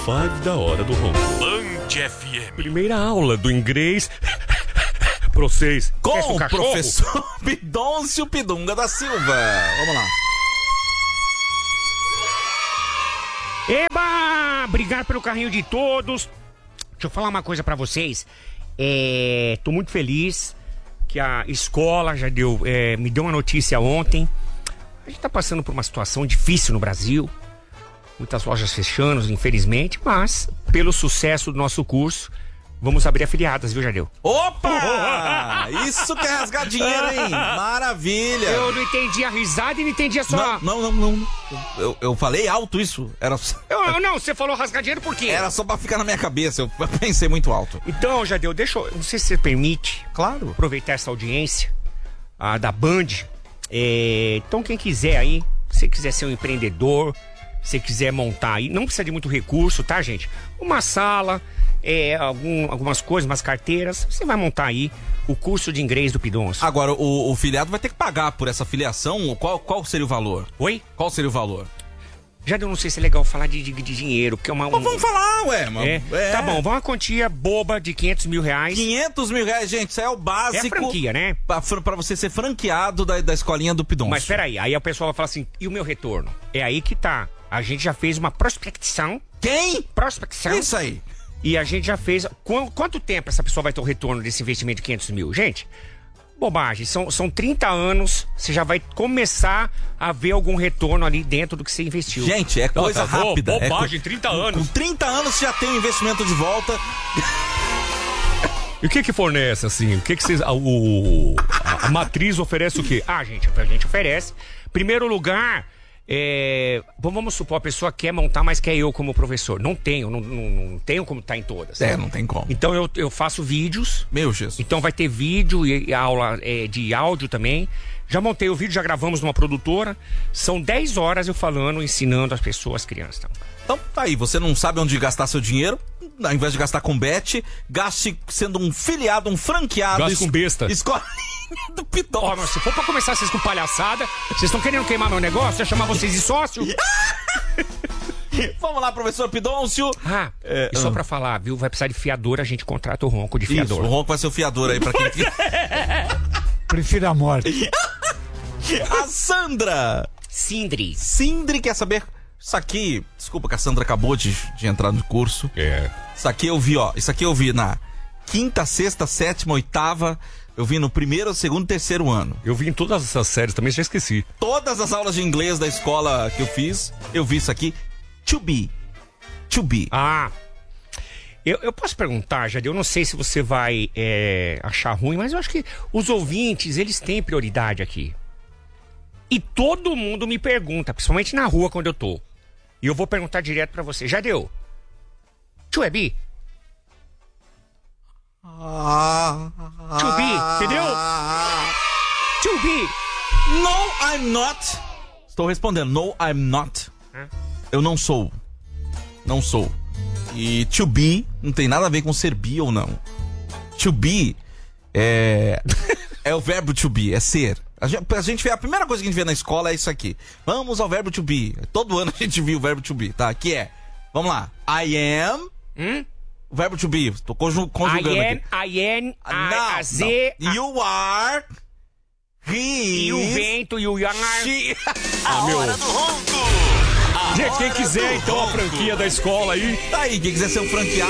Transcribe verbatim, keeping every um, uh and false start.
cinco da hora do ronco. Band F M. Primeira aula do inglês pra vocês. Com o professor Pidoncio Pidunga da Silva. Vamos lá. Eba! Obrigado pelo carrinho de todos. Deixa eu falar uma coisa pra vocês. É, tô muito feliz que a escola já deu, é, me deu uma notícia ontem. A gente tá passando por uma situação difícil no Brasil. Muitas lojas fechando, infelizmente. Mas, pelo sucesso do nosso curso, vamos abrir afiliadas, viu, Jardel? Opa! Isso que é rasgar dinheiro, hein? Maravilha! Eu não entendi a risada e não entendi a sua... Não, não, não. não. Eu, eu falei alto isso. Era só... eu, não, você falou rasgar dinheiro por quê? Era só pra ficar na minha cabeça. Eu pensei muito alto. Então, Jardel, deixa eu... Não sei se você permite... Claro. Aproveitar essa audiência a, da Band. É, então, quem quiser aí, se quiser ser um empreendedor, se quiser montar aí, não precisa de muito recurso, tá, gente? Uma sala... É, algum, algumas coisas, umas carteiras. Você vai montar aí o curso de inglês do Pidoncio. Agora, o, o filiado vai ter que pagar por essa filiação. Qual, qual seria o valor? Oi? Qual seria o valor? Já não sei se é legal falar de, de, de dinheiro, porque é uma... Um... Mas vamos falar, ué. Mas, é. É. Tá bom, vamos uma quantia boba de quinhentos mil reais. quinhentos mil reais, gente, isso é o básico. É a franquia, né? Pra, pra você ser franqueado da, da escolinha do Pidoncio. Mas peraí, aí o pessoal vai falar assim, e o meu retorno? É aí que tá. A gente já fez uma prospecção. Quem? Prospecção. Isso aí. E a gente já fez... Qu- quanto tempo essa pessoa vai ter o retorno desse investimento de quinhentos mil? Gente, bobagem. São, são trinta anos, você já vai começar a ver algum retorno ali dentro do que você investiu. Gente, é coisa tá, rápida. Bobagem, é com, trinta anos. Com trinta anos você já tem o investimento de volta. E o que que fornece, assim? O que que vocês... A, o, a, a matriz oferece o quê? Ah, gente, a gente oferece. Primeiro lugar... É, vamos supor, a pessoa quer montar, mas quer eu como professor. Não tenho, não, não, não tenho como estar em todas. É, não tem como. Então eu, eu faço vídeos. Meu Jesus. Então vai ter vídeo e aula é, de áudio também. Já montei o vídeo, já gravamos numa produtora. São dez horas eu falando, ensinando as pessoas, as crianças. Então, então tá aí, você não sabe onde gastar seu dinheiro? Ao invés de gastar com bet, gaste sendo um filiado, um franqueado. Gaste com besta. Escolinha do Pidoncio. ó, mas se for pra começar vocês com palhaçada, vocês estão querendo queimar meu negócio? Eu chamar vocês de sócio? Vamos lá, professor Pidoncio. Ah, É, e só ah. pra falar, viu? Vai precisar de fiador, a gente contrata o Ronco de fiador. Isso, o Ronco vai ser o fiador aí pra quem... Prefiro a morte. A Sandra. Sindri. Sindri quer saber... Isso aqui... Desculpa que a Sandra acabou de, de entrar no curso. É. Isso aqui eu vi, ó. Isso aqui eu vi na quinta, sexta, sétima, oitava. Eu vi no primeiro, segundo e terceiro ano. Eu vi em todas essas séries também, já esqueci. Todas as aulas de inglês da escola que eu fiz, eu vi isso aqui. To be. To be. Ah, eu, eu posso perguntar, Jade, eu não sei se você vai é, achar ruim, mas eu acho que os ouvintes, eles têm prioridade aqui. E todo mundo me pergunta, principalmente na rua quando eu tô. E eu vou perguntar direto pra você. Jadeu, tu é bi? To be, entendeu? To be. No, I'm not. Estou respondendo. No, I'm not. Hã? Eu não sou. Não sou. E to be não tem nada a ver com ser bi ou não. To be é... é o verbo to be, é ser. A gente, a gente vê, a primeira coisa que a gente vê na escola é isso aqui. Vamos ao verbo to be. Todo ano a gente viu o verbo to be, tá? Que é, vamos lá. I am... Hum? O verbo to be. Tô conju- conjugando I am, aqui. I am, Não, a, a Z, não. You are... He e o is... vento, e o Yang. She... A hora do ronco. A Gente, quem hora quiser do então a ronco. franquia da escola aí, Tá aí, quem quiser ser um franqueado.